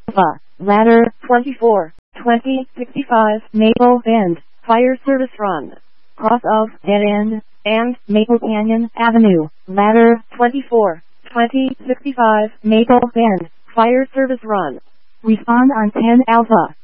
Alpha, Ladder 24, 2065 Maple Bend, Fire Service Run. Cross of Dead End and Maple Canyon Avenue, Ladder 24, 2065 Maple Bend, Fire Service Run. Respond on 10 Alpha.